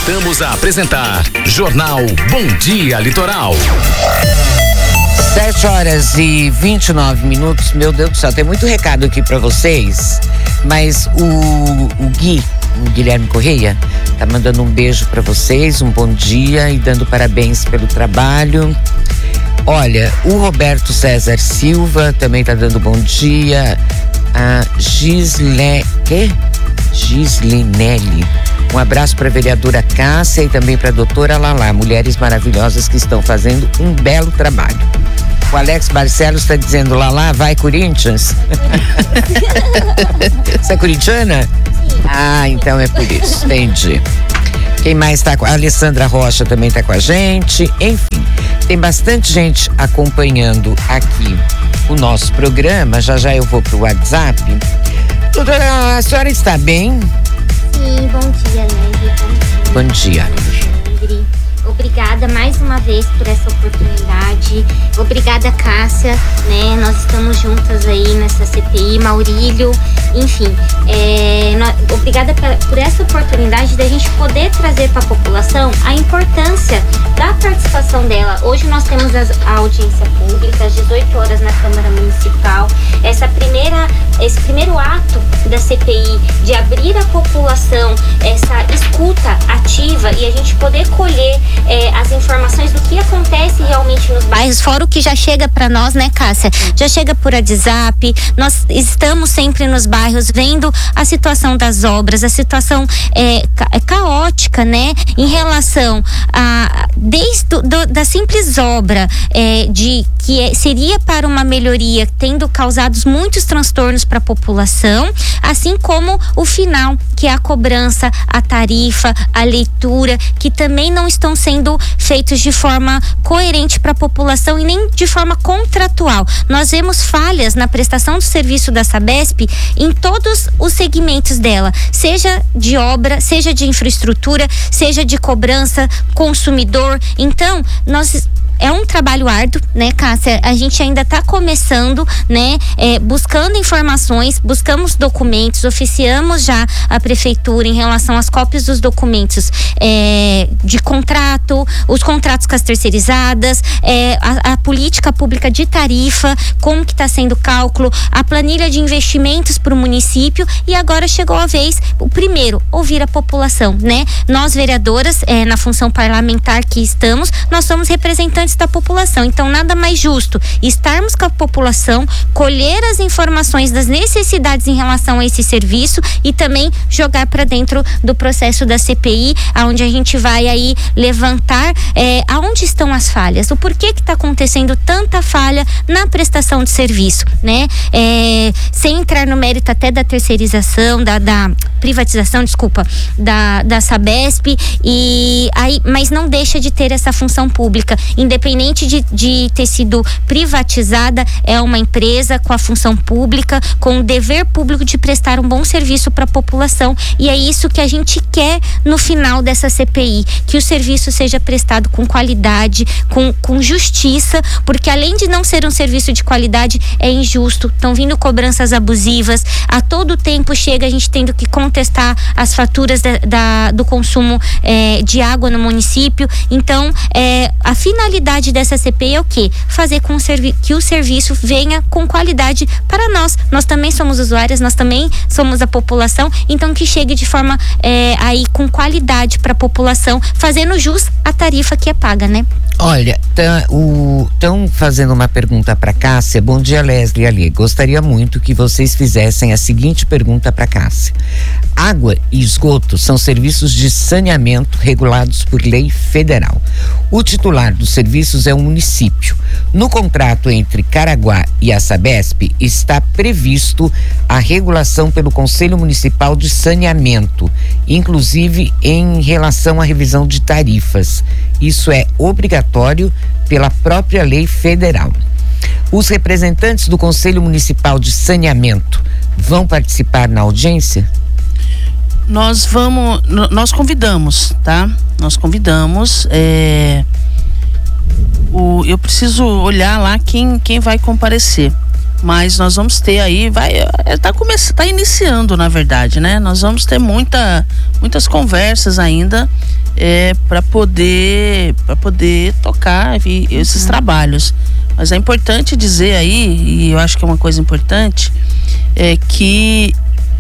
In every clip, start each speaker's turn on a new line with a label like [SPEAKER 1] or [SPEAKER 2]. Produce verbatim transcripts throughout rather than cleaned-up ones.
[SPEAKER 1] Voltamos a apresentar Jornal Bom Dia Litoral.
[SPEAKER 2] sete horas e vinte e nove minutos. Meu Deus do céu, tem muito recado aqui pra vocês, mas o, o Gui, o Guilherme Correia, tá mandando um beijo pra vocês, um bom dia e dando parabéns pelo trabalho. Olha, o Roberto César Silva também tá dando bom dia. A Gisle... Quê? Gislinelli. Um abraço para a vereadora Cássia e também para a doutora Lala, mulheres maravilhosas que estão fazendo um belo trabalho. O Alex Barcelos está dizendo: Lala, vai Corinthians? Você é corintiana?
[SPEAKER 3] Sim.
[SPEAKER 2] Ah, então é por isso, entendi. Quem mais está com a Alessandra Rocha também está com a gente. Enfim, tem bastante gente acompanhando aqui o nosso programa. Já já eu vou pro WhatsApp. Doutora, a senhora está bem?
[SPEAKER 3] Sim, bom dia, Lélia.
[SPEAKER 2] Bom dia.
[SPEAKER 3] Bom dia. Obrigada mais uma vez por essa oportunidade. Obrigada, Cássia, né? Nós estamos juntas aí nessa C P I, Maurílio, enfim. É, no, obrigada por, por essa oportunidade da gente poder trazer para a população a importância da participação dela. Hoje nós temos as, a audiência pública às dezoito horas na Câmara Municipal. Essa primeira, esse primeiro ato da C P I de abrir a população essa escuta ativa e a gente poder colher É, as informações do que acontece realmente nos bairros, fora o que já chega para nós, né, Cássia? Já chega por WhatsApp, nós estamos sempre nos bairros vendo a situação das obras, a situação é, ca- caótica, né, em relação a, desde do, do, da simples obra é, de que é, seria para uma melhoria, tendo causado muitos transtornos para a população, assim como o final, que é a cobrança, a tarifa, a leitura, que também não estão sendo feitos de forma coerente para a população e nem de forma contratual. Nós vemos falhas na prestação do serviço da Sabesp em todos os segmentos dela, seja de obra, seja de infraestrutura, seja de cobrança, consumidor. Então, nós é um trabalho árduo, né, Cássia? A gente ainda está começando, né, é, buscando informações, buscamos documentos, oficiamos já a prefeitura em relação às cópias dos documentos é, de contrato, os contratos com as terceirizadas, é, a, a política pública de tarifa, como que está sendo o cálculo, a planilha de investimentos para o município, e agora chegou a vez, o primeiro, ouvir a população, né? Nós, vereadoras, é, na função parlamentar que estamos, nós somos representantes da população, então nada mais justo estarmos com a população, colher as informações das necessidades em relação a esse serviço e também jogar para dentro do processo da C P I, aonde a gente vai aí levantar é, aonde estão as falhas, o porquê que está acontecendo tanta falha na prestação de serviço, né? É, sem entrar no mérito até da terceirização, da, da privatização, desculpa, da, da Sabesp, e aí, mas não deixa de ter essa função pública, independente de, de ter sido privatizada, é uma empresa com a função pública, com o dever público de prestar um bom serviço para a população, e é isso que a gente quer no final dessa C P I, que o serviço seja prestado com qualidade, com, com justiça, porque além de não ser um serviço de qualidade, é injusto, estão vindo cobranças abusivas, a todo tempo chega a gente tendo que contestar as faturas da, da, do consumo é, de água no município. Então, é, a finalidade dessa C P I é o quê? Fazer com servi- que o serviço venha com qualidade para nós. Nós também somos usuárias, nós também somos a população, então que chegue de forma é, aí com qualidade para a população, fazendo jus à tarifa que é paga, né?
[SPEAKER 2] Olha, estão fazendo uma pergunta para Cássia. Bom dia, Leslie ali. Gostaria muito que vocês fizessem a seguinte pergunta para Cássia. Água e esgoto são serviços de saneamento regulados por lei federal. O titular dos serviços é o município. No contrato entre Caraguá e a Sabesp está previsto a regulação pelo Conselho Municipal de Saneamento, inclusive em relação à revisão de tarifas. Isso é obrigatório pela própria lei federal. Os representantes do Conselho Municipal de Saneamento vão participar na audiência?
[SPEAKER 4] Nós vamos, nós convidamos, tá? Nós convidamos, é, o, eu preciso olhar lá quem, quem vai comparecer, mas nós vamos ter aí, vai, tá começando, tá iniciando na verdade, né? Nós vamos ter muita, muitas conversas ainda, é, para poder para poder tocar esses uhum. trabalhos. Mas é importante dizer aí, e eu acho que é uma coisa importante, é que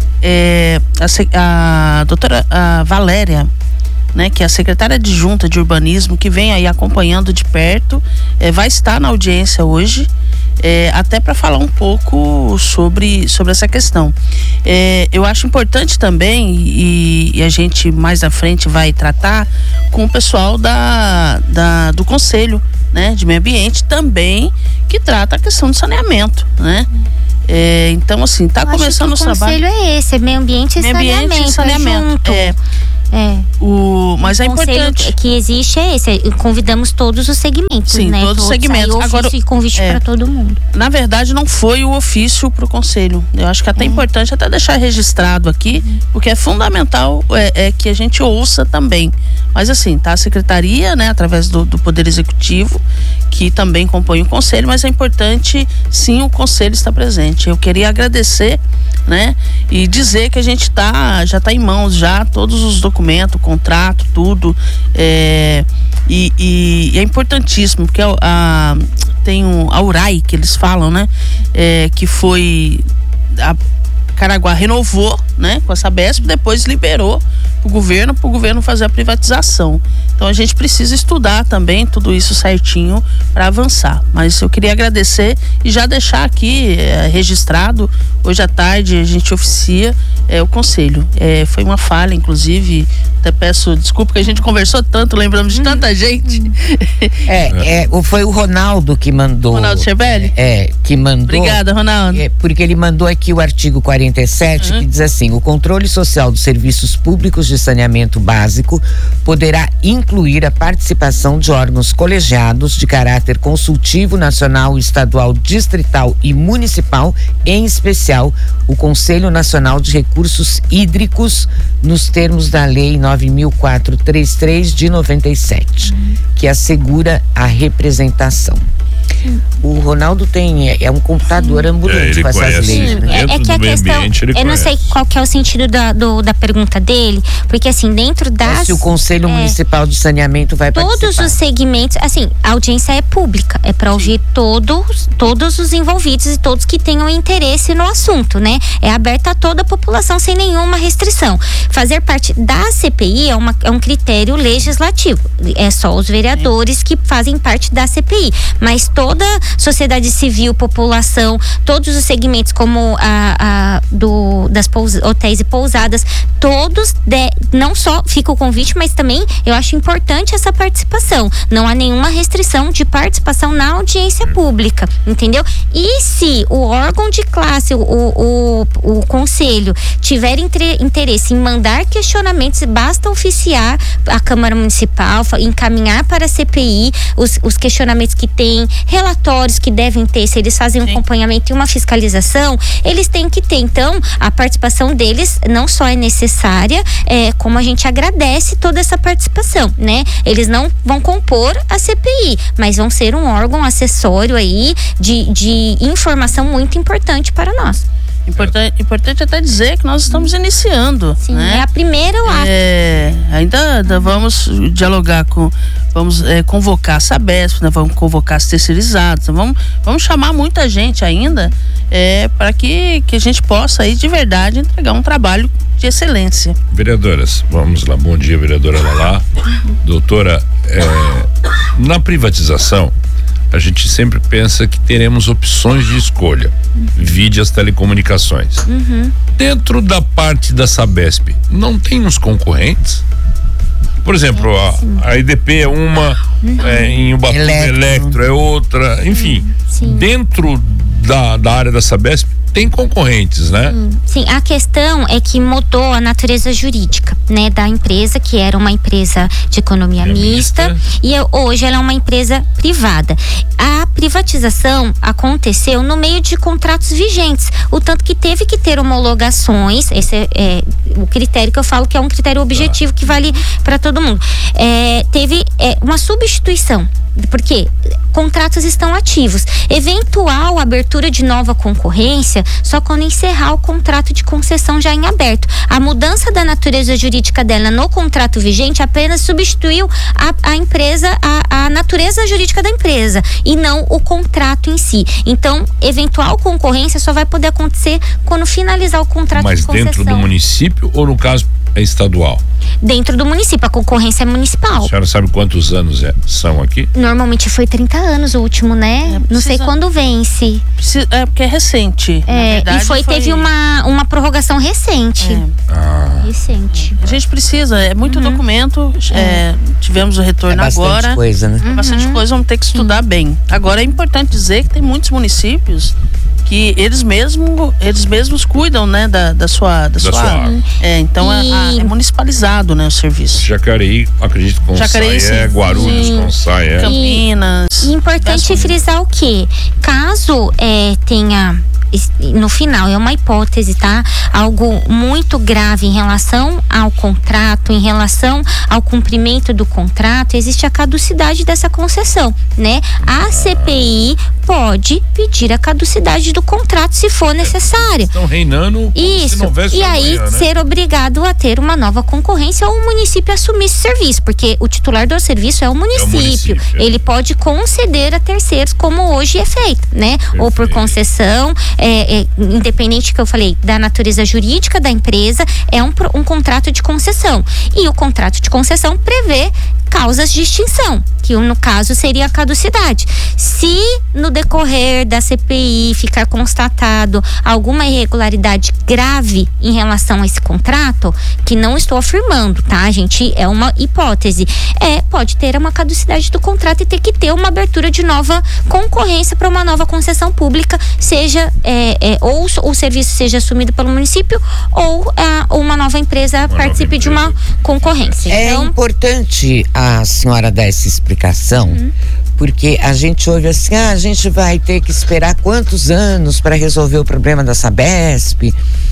[SPEAKER 4] é, a, a doutora a Valéria, né, que é a secretária adjunta de urbanismo, que vem aí acompanhando de perto, é, vai estar na audiência hoje, é, até para falar um pouco sobre, sobre essa questão. É, eu acho importante também, e, e a gente mais à frente vai tratar com o pessoal da, da, do Conselho, né, de Meio Ambiente também, que trata a questão do saneamento, né? É, então, assim, tá começando os trabalhos.
[SPEAKER 3] O conselho é esse, é meio ambiente e
[SPEAKER 4] meio
[SPEAKER 3] saneamento.
[SPEAKER 4] Ambiente e saneamento.
[SPEAKER 3] É,
[SPEAKER 4] é. O, mas
[SPEAKER 3] o
[SPEAKER 4] é importante
[SPEAKER 3] que existe é esse. Convidamos todos os segmentos,
[SPEAKER 4] Sim,
[SPEAKER 3] né?
[SPEAKER 4] todos os segmentos.
[SPEAKER 3] Aí,
[SPEAKER 4] Agora,
[SPEAKER 3] e convite
[SPEAKER 4] é,
[SPEAKER 3] para todo mundo.
[SPEAKER 4] Na verdade, não foi o ofício para o conselho. Eu acho que é até é. importante até deixar registrado aqui, uhum. porque é fundamental é, é que a gente ouça também. Mas assim, tá a secretaria, né, através do, do Poder Executivo, que também compõe o conselho, mas é importante sim o conselho estar presente. Eu queria agradecer, né, e dizer que a gente tá, já está em mãos já todos os documentos, contrato, tudo, é, e, e, e é importantíssimo, porque a, a, tem um, a U R A I, que eles falam, né, é, que foi a Caraguá renovou, né, com a Sabesp, depois liberou para o governo, para o governo fazer a privatização. Então a gente precisa estudar também tudo isso certinho para avançar. Mas eu queria agradecer e já deixar aqui é, registrado, hoje à tarde a gente oficia é, o conselho. É, foi uma falha, inclusive, até peço desculpa que a gente conversou tanto, lembramos de tanta gente.
[SPEAKER 2] É, é, foi o Ronaldo que mandou.
[SPEAKER 4] Ronaldo Cherbelli?
[SPEAKER 2] É, que mandou.
[SPEAKER 4] Obrigada, Ronaldo.
[SPEAKER 2] É, porque ele mandou aqui o artigo quarenta e sete, uhum. que diz assim: o controle social dos serviços públicos de saneamento básico poderá incluir a participação de órgãos colegiados de caráter consultivo nacional, estadual, distrital e municipal, em especial o Conselho Nacional de Recursos Hídricos, nos termos da Lei nove mil quatrocentos e trinta e três de noventa e sete, uhum. que assegura a representação. Sim. O Ronaldo tem, é, é um computador Sim. ambulante
[SPEAKER 5] é,
[SPEAKER 2] com essas leis, né?
[SPEAKER 3] É, é que a questão, ambiente, eu conhece. Não sei qual que é o sentido da, do, da pergunta dele, porque assim, dentro das...
[SPEAKER 2] É se o Conselho é, Municipal de Saneamento vai
[SPEAKER 3] todos
[SPEAKER 2] participar.
[SPEAKER 3] Todos os segmentos, assim, a audiência é pública, é para ouvir todos, todos os envolvidos e todos que tenham interesse no assunto, né? É aberta a toda a população sem nenhuma restrição. Fazer parte da C P I é, uma, é um critério legislativo, é só os vereadores que fazem parte da C P I, mas toda a sociedade civil, população, todos os segmentos como a, a do, das pous, hotéis e pousadas, todos, de, não só fica o convite, mas também eu acho importante essa participação. Não há nenhuma restrição de participação na audiência pública, entendeu? E se o órgão de classe, o, o, o conselho, tiver entre, interesse em mandar questionamentos, basta oficiar a Câmara Municipal, encaminhar para a C P I os, os questionamentos que tem, relatórios que devem ter, se eles fazem um Sim. acompanhamento e uma fiscalização, eles têm que ter. Então, a participação deles não só é necessária, é, como a gente agradece toda essa participação, né? Eles não vão compor a C P I, mas vão ser um órgão acessório aí de, de informação muito importante para nós.
[SPEAKER 4] Importante, importante até dizer que nós estamos iniciando.
[SPEAKER 3] Sim,
[SPEAKER 4] né?
[SPEAKER 3] É a primeira ato.
[SPEAKER 4] É, ainda, ainda vamos dialogar com, vamos é, convocar a Sabesp, né? Vamos convocar as terceirizadas, vamos, vamos chamar muita gente ainda é, para que, que a gente possa aí de verdade entregar um trabalho de excelência.
[SPEAKER 5] Vereadoras, vamos lá, bom dia, vereadora Lala. Doutora, é, na privatização, a gente sempre pensa que teremos opções de escolha, uhum. vide as telecomunicações. Uhum. Dentro da parte da Sabesp, não tem uns concorrentes? Por exemplo, a, a E D P é uma, uhum. é, em Ubatuba Electro. Electro é outra, enfim, Sim. dentro da, da área da Sabesp tem concorrentes, né?
[SPEAKER 3] Sim. Sim, a questão é que mudou a natureza jurídica, né, da empresa, que era uma empresa de economia é mista, mista, e hoje ela é uma empresa privada. A privatização aconteceu no meio de contratos vigentes, o tanto que teve que ter homologações, esse é, é o critério que eu falo que é um critério objetivo tá. que vale para todo mundo. É, teve é, uma substituição, porque contratos estão ativos. Eventual abertura de nova concorrência só quando encerrar o contrato de concessão já em aberto. A mudança da natureza jurídica dela no contrato vigente apenas substituiu a, a empresa, a, a natureza jurídica da empresa e não o contrato em si. Então, eventual concorrência só vai poder acontecer quando finalizar o contrato
[SPEAKER 5] Mas
[SPEAKER 3] de concessão.
[SPEAKER 5] Mas dentro do município ou, no caso, é estadual?
[SPEAKER 3] Dentro do município, a concorrência é municipal.
[SPEAKER 5] A senhora sabe quantos anos é, são aqui?
[SPEAKER 3] Normalmente foi trinta anos o último, né? É, precisa, não sei quando vence.
[SPEAKER 4] Precisa, é porque é recente.
[SPEAKER 3] É,
[SPEAKER 4] verdade,
[SPEAKER 3] e foi, foi teve uma, uma prorrogação recente.
[SPEAKER 4] É.
[SPEAKER 5] Ah.
[SPEAKER 3] Recente.
[SPEAKER 4] A gente precisa, é muito uhum. documento. É, tivemos o retorno
[SPEAKER 2] é bastante
[SPEAKER 4] agora.
[SPEAKER 2] Coisa, né?
[SPEAKER 4] É bastante
[SPEAKER 3] uhum.
[SPEAKER 4] coisa, vamos ter que estudar uhum. bem. Agora é importante dizer que tem muitos municípios que eles mesmos eles mesmos cuidam, né, da, da sua da, da sua, sua água. É, então
[SPEAKER 3] e...
[SPEAKER 4] é, a, é municipalizado, né, o serviço.
[SPEAKER 5] Jacareí, acredito que Jacareí, é Guarulhos, Consai, é
[SPEAKER 4] Campinas.
[SPEAKER 3] E, e importante frisar o quê? Caso é, tenha no final, é uma hipótese, tá? Algo muito grave em relação ao contrato, em relação ao cumprimento do contrato, existe a caducidade dessa concessão, né? A C P I pode pedir a caducidade do contrato se for necessário.
[SPEAKER 5] Estão reinando
[SPEAKER 3] isso,
[SPEAKER 5] se não houvesse
[SPEAKER 3] e aí
[SPEAKER 5] amanhã, né?
[SPEAKER 3] ser obrigado a ter uma nova concorrência ou o município assumir esse serviço, porque o titular do serviço é o município. É o município é. Ele pode conceder a terceiros, como hoje é feito, né? Perfeito. Ou por concessão. É, é, independente que eu falei da natureza jurídica da empresa, é um, um contrato de concessão, e o contrato de concessão prevê causas de extinção, que no caso seria a caducidade. Se no decorrer da C P I ficar constatado alguma irregularidade grave em relação a esse contrato, que não estou afirmando, tá, gente? É uma hipótese. É, pode ter uma caducidade do contrato e ter que ter uma abertura de nova concorrência para uma nova concessão pública, seja é, é, ou o serviço seja assumido pelo município ou é, uma nova empresa uma participe nova empresa. de uma concorrência.
[SPEAKER 2] É
[SPEAKER 3] então,
[SPEAKER 2] importante a senhora dar essa explicação, uhum. porque a gente ouve assim, ah, a gente vai ter que esperar quantos anos para resolver o problema da Sabesp,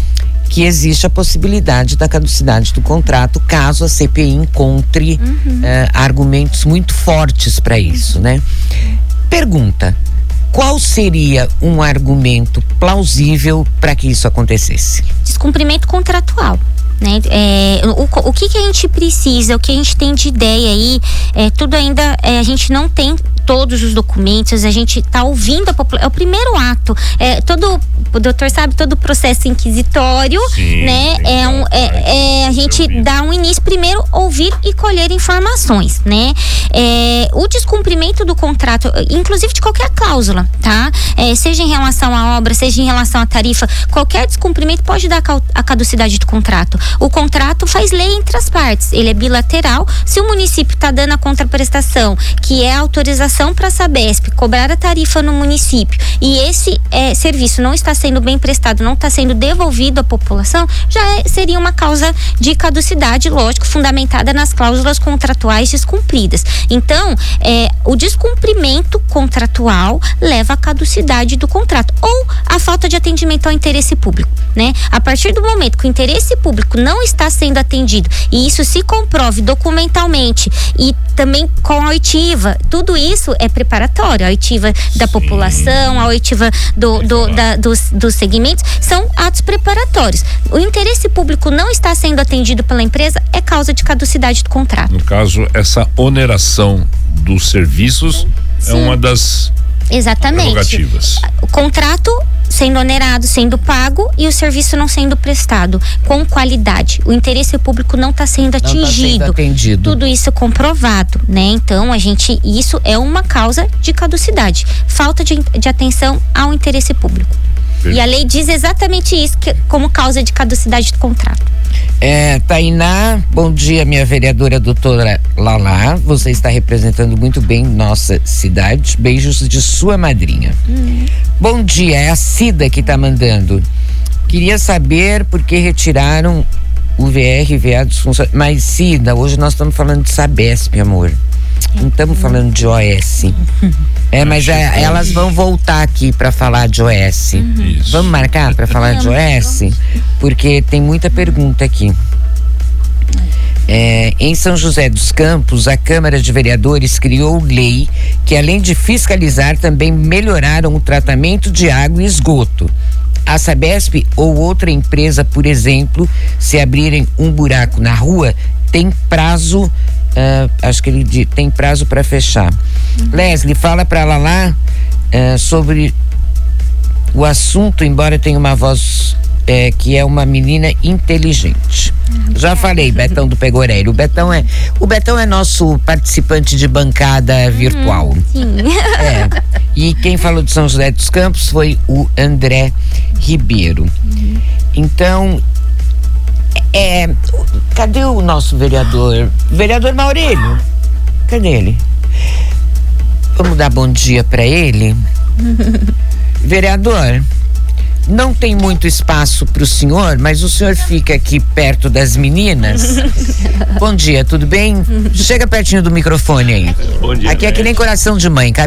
[SPEAKER 2] que existe a possibilidade da caducidade do contrato caso a C P I encontre uhum. eh, argumentos muito fortes para isso, né? Pergunta: qual seria um argumento plausível para que isso acontecesse?
[SPEAKER 3] Descumprimento contratual. Né? É, o, o que que a gente precisa, o que a gente tem de ideia aí, é, tudo ainda, é, a gente não tem todos os documentos, a gente está ouvindo a população, é o primeiro ato, é, todo, o doutor sabe, todo o processo inquisitório, Sim, né, é, um, é, é a gente dá um início, primeiro ouvir e colher informações, né, é, o descumprimento do contrato, inclusive de qualquer cláusula, tá, é, seja em relação à obra, seja em relação à tarifa, qualquer descumprimento pode dar a caducidade do contrato. O contrato faz lei entre as partes, ele é bilateral. Se o município está dando a contraprestação, que é a autorização para a Sabesp cobrar a tarifa no município, e esse é, serviço não está sendo bem prestado, não está sendo devolvido à população, já é, seria uma causa de caducidade, lógico, fundamentada nas cláusulas contratuais descumpridas. Então, é, o descumprimento contratual leva à caducidade do contrato, ou a falta de atendimento ao interesse público, né? A partir do momento que o interesse público não está sendo atendido, e isso se comprove documentalmente e também com a oitiva, tudo isso é preparatório, a oitiva da Sim. população, a oitiva do, do, da, dos, dos segmentos, são atos preparatórios. O interesse público não está sendo atendido pela empresa, é causa de caducidade do contrato.
[SPEAKER 5] No caso, essa oneração dos serviços Sim. é uma das
[SPEAKER 3] Exatamente.
[SPEAKER 5] prerrogativas.
[SPEAKER 3] O contrato sendo onerado, sendo pago, e o serviço não sendo prestado com qualidade. O interesse público não está sendo atingido.
[SPEAKER 2] Não tá sendo atendido.
[SPEAKER 3] Tudo isso comprovado, né? Então, a gente, isso é uma causa de caducidade. Falta de, de atenção ao interesse público. Perfeito. E a lei diz exatamente isso, que, como causa de caducidade do contrato.
[SPEAKER 2] É, Tainá, bom dia, minha vereadora doutora Lala, você está representando muito bem nossa cidade, beijos de sua madrinha. Hum. Bom dia, é a Cida que está mandando. Queria saber por que retiraram o V R, V A dos funcionários. Mas Cida, hoje nós estamos falando de Sabesp, amor. Não estamos falando de O S. É, mas é, elas vão voltar aqui para falar de O S. Uhum. Vamos marcar para falar de O S? Porque tem muita pergunta aqui. É, em São José dos Campos, a Câmara de Vereadores criou lei que, além de fiscalizar, também melhoraram o tratamento de água e esgoto. A Sabesp ou outra empresa, por exemplo, se abrirem um buraco na rua, tem prazo, uh, acho que ele diz, tem prazo para fechar. Uhum. Leslie, fala para ela lá uh, sobre o assunto, embora tenha uma voz é, que é uma menina inteligente. Já falei, Betão do Pegorelli. O Betão é, o Betão é nosso participante de bancada virtual.
[SPEAKER 3] Uhum, sim.
[SPEAKER 2] É. E quem falou de São José dos Campos foi o André Ribeiro. Uhum. Então, é, cadê o nosso vereador? Vereador Maurílio? Cadê ele? Vamos dar bom dia para ele? Vereador, não tem muito espaço para o senhor, mas o senhor fica aqui perto das meninas. Bom dia, tudo bem? Chega pertinho do microfone aí.
[SPEAKER 5] Bom dia.
[SPEAKER 2] Aqui é que nem coração de mãe.